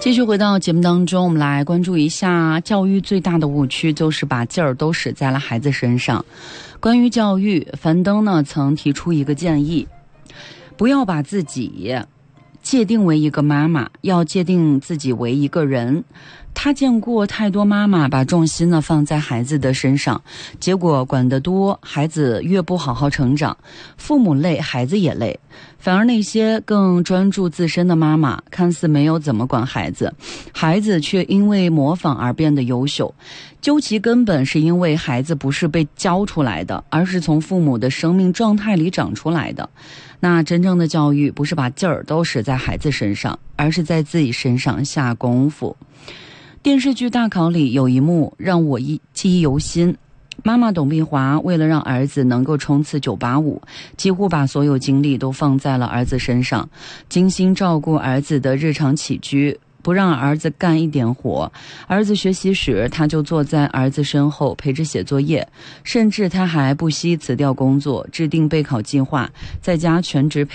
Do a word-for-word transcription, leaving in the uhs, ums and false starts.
继续回到节目当中，我们来关注一下教育最大的误区，就是把劲儿都使在了孩子身上。关于教育，樊登呢曾提出一个建议，不要把自己界定为一个妈妈，要界定自己为一个人。他见过太多妈妈把重心呢放在孩子的身上，结果管得多，孩子越不好好成长，父母累，孩子也累。反而那些更专注自身的妈妈，看似没有怎么管孩子，孩子却因为模仿而变得优秀。究其根本，是因为孩子不是被教出来的，而是从父母的生命状态里长出来的。那真正的教育，不是把劲儿都使在孩子身上，而是在自己身上下功夫。电视剧《大考》里有一幕让我记忆犹新，妈妈董碧华为了让儿子能够冲刺九八五，几乎把所有精力都放在了儿子身上，精心照顾儿子的日常起居，不让儿子干一点活。儿子学习时，他就坐在儿子身后陪着写作业，甚至他还不惜辞掉工作，制定备考计划，在家全职